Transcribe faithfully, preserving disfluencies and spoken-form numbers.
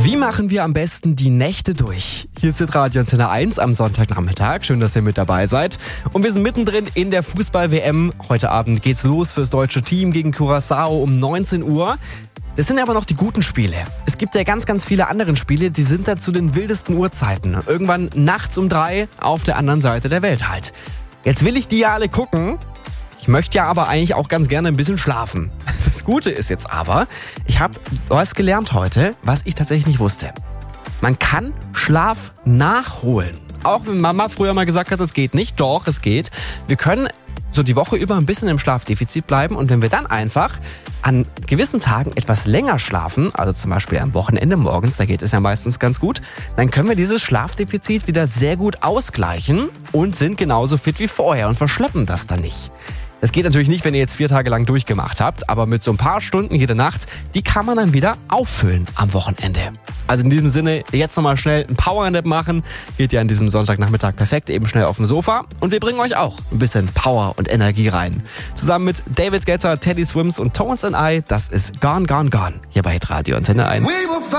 Wie machen wir am besten die Nächte durch? Hier ist Radio Antenne eins am Sonntagnachmittag. Schön, dass ihr mit dabei seid. Und wir sind mittendrin in der Fußball-W M. Heute Abend geht's los fürs deutsche Team gegen Curaçao um neunzehn Uhr. Das sind aber noch die guten Spiele. Es gibt ja ganz, ganz viele andere Spiele, die sind da zu den wildesten Uhrzeiten. Irgendwann nachts um drei auf der anderen Seite der Welt halt. Jetzt will ich die ja alle gucken. Ich möchte ja aber eigentlich auch ganz gerne ein bisschen schlafen. Das Gute ist jetzt aber, ich habe was gelernt heute, was ich tatsächlich nicht wusste. Man kann Schlaf nachholen. Auch wenn Mama früher mal gesagt hat, es geht nicht. Doch, es geht. Wir können so die Woche über ein bisschen im Schlafdefizit bleiben. Und wenn wir dann einfach an gewissen Tagen etwas länger schlafen, also zum Beispiel am Wochenende morgens, da geht es ja meistens ganz gut, dann können wir dieses Schlafdefizit wieder sehr gut ausgleichen und sind genauso fit wie vorher und verschleppen das dann nicht. Das geht natürlich nicht, wenn ihr jetzt vier Tage lang durchgemacht habt, aber mit so ein paar Stunden jede Nacht, die kann man dann wieder auffüllen am Wochenende. Also in diesem Sinne, jetzt nochmal schnell ein Powernap machen. Geht ja an diesem Sonntagnachmittag perfekt, eben schnell auf dem Sofa. Und wir bringen euch auch ein bisschen Power und Energie rein. Zusammen mit David Guetta, Teddy Swims und Tones and I, das ist Gone, Gone, Gone. Hier bei Radio Antenne eins.